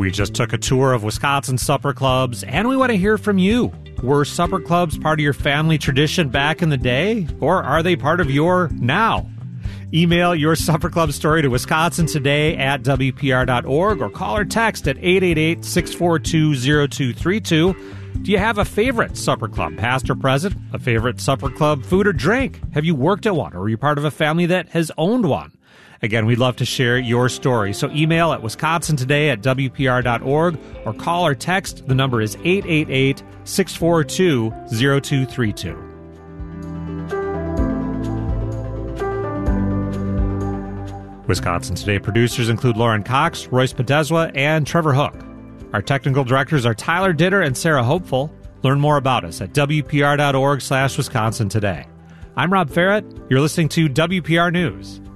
We just took a tour of Wisconsin supper clubs, and we want to hear from you. Were supper clubs part of your family tradition back in the day, or are they part of your now? Email your supper club story to wisconsintoday@wpr.org or call or text at 888-642-0232. Do you have a favorite supper club, past or present? A favorite supper club food or drink? Have you worked at one, or are you part of a family that has owned one? Again, we'd love to share your story. So email at wisconsintoday@wpr.org or call or text. The number is 888-642-0232. Wisconsin Today producers include Lauren Cox, Royce Podeswa, and Trevor Hook. Our technical directors are Tyler Ditter and Sarah Hopeful. Learn more about us at wpr.org/Wisconsin Today. I'm Rob Farrett. You're listening to WPR News.